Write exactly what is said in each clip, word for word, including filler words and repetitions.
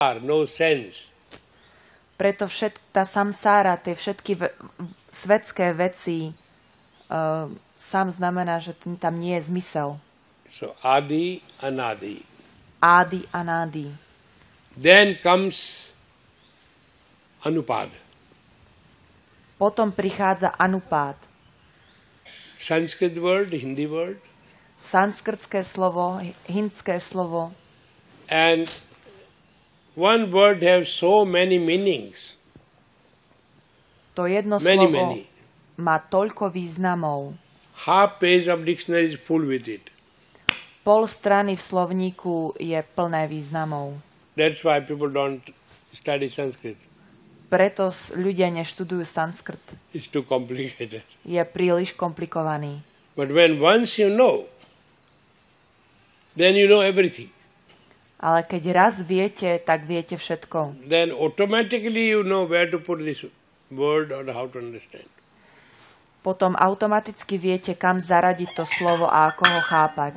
no sense. Preto všet, tá samsára, tie všetky ve, svetské veci, uh, sám znamená, že tam nie je zmysel. So Adi, Anadi. Adi, Anadi. Then comes Anupad. Potom prichádza Anupád. Sanskrit word, Hindi word. Sanskrtské slovo, hindské slovo. And one word has so many meanings. To jedno Many, slovo many. má toľko významov. Half page of dictionary is full with it. Pol strany v slovníku je plné významov. That's why people don't study Sanskrit. Preto s- ľudia neštudujú sanskrt. It's too complicated. Je príliš komplikovaný. But when once you know, then you know everything. Ale keď raz viete, tak viete všetko. Then automatically you know where to put this word or how to understand. Potom automaticky viete, kam zaradiť to slovo a ako ho chápať.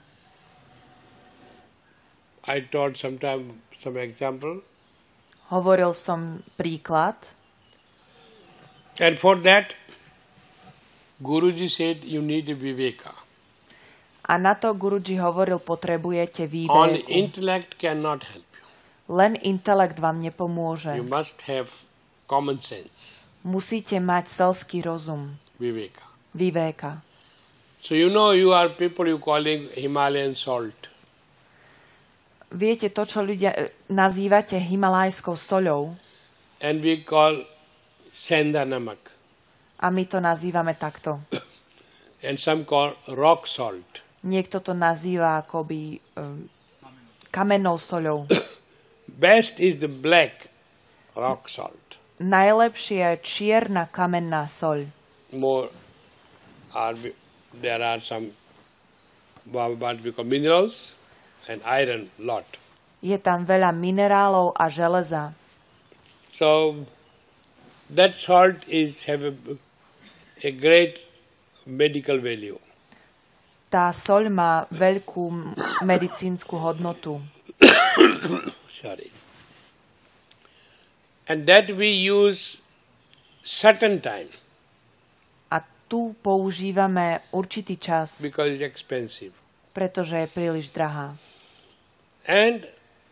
I taught sometime some example. Hovoril som príklad. And for that, Guruji said you need a viveka. A na to Guruji hovoril, potrebujete Only výveku. intellect cannot help you. Len intelekt vám nepomôže. You must have common sense, Musíte mať selský rozum. viveka. Vivéka. So you know you are people you calling Himalayan salt. Viete to, čo ľudia e, nazývate himalajskou soľou, And we call Senda namak. a my to nazývame takto. And some call rock salt. Niekto to nazýva akoby um, kamennou soľou. Best is the black rock salt. Najlepšia je čierna kamenná soľ. More are there are some what we call minerals and iron lot. Je tam veľa minerálov a železa. So that salt is have a, a great medical value. Tá soľ má veľkú m- medicínsku hodnotu. Sorry. And that we use certain time A tu používame určitý čas, because it's expensive. pretože je príliš drahá. And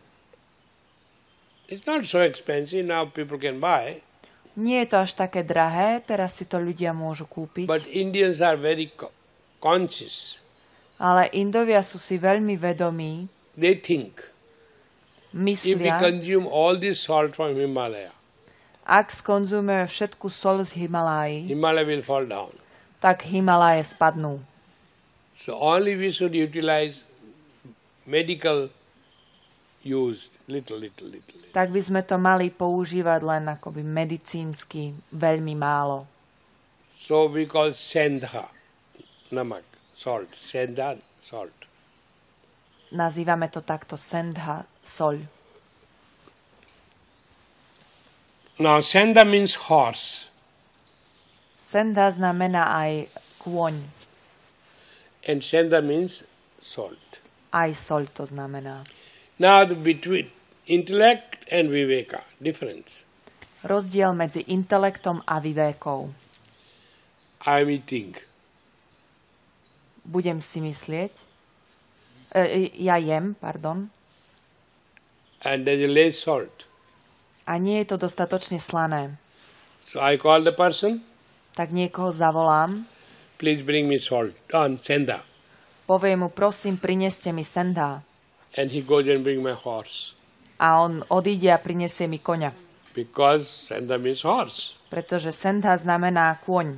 it's not so expensive now people can buy, Nie je to až také drahé, teraz si to ľudia môžu kúpiť, but Indians are very co- conscious. ale Indovia sú si veľmi vedomí, They think if we myslia, consume all this salt from Himalaya, ak skonzumujeme všetku soľ z Himaláji, Himalaya will fall down. tak Himaláje spadnú. So only we should utilize medical used little, little, little. little. Tak by sme to mali používať len akoby medicínsky, veľmi málo. So we call sendha, namak, salt, sendha, salt. Nazývame to takto sendha, soľ. Now sendha means horse Sendha znamená aj kôň, and sendha means salt. aj soľ to znamená. Now the between intellect and viveka, difference. Rozdiel medzi intelektom a vivékou. I am eating. Budem si myslieť. E, ja jem, pardon. And there is less salt. A nie je to dostatočne slané. So I call the person, Tak niekoho zavolám. please bring me salt, on sendha. Poviem mu, prosím, prineste mi sendha. And he goes and bring my horse. A on odíde a prinesie mi koňa. Because sendha means horse. Pretože sendha znamená kôň.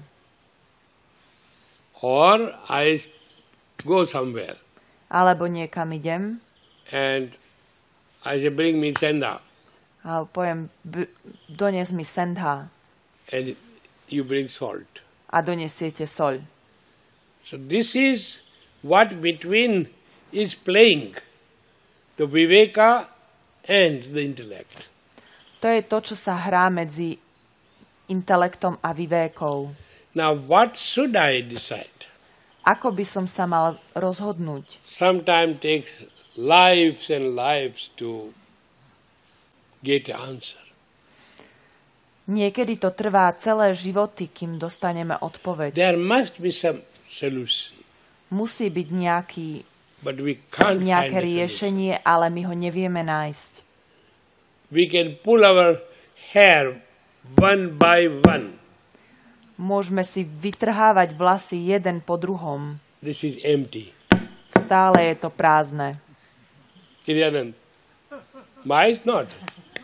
Or I s- go somewhere Alebo niekam idem and I say, bring me sendha. a poviem, b- dones mi sendha And you bring salt. a donesiete soľ. So this is what between is playing. The viveka and the intellect. To je to, čo sa hrá medzi intelektom a vivékou. Now what should I decide? Ako by som sa mal rozhodnúť? Sometimes takes lives and lives to get the answer. Niekedy to trvá celé životy, kým dostaneme odpoveď. There must be some solution, Musí byť nejaký, but we can't nejaké find the solution. riešenie, ale my ho nevieme nájsť. We can pull our hair one by one. Môžeme si vytrhávať vlasy jeden po druhom. This is empty. Stále je to prázdne. Kiryanan. Mine is not.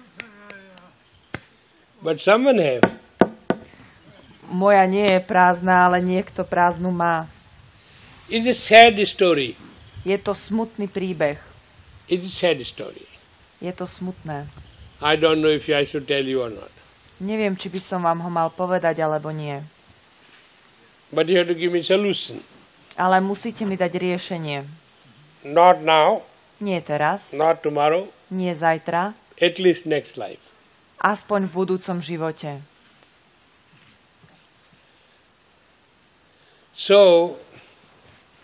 But someone have. Moja nie je prázdna, ale niekto prázdnu má. It's a sad story. Je to smutný príbeh. It's a sad story. Je to smutné. I don't know if I should tell you or not. Neviem, či by som vám ho mal povedať, alebo nie. But you have to give me solution. Ale musíte mi dať riešenie. Not now, Nie teraz, not tomorrow, nie zajtra, at least next life. aspoň v budúcom živote. So,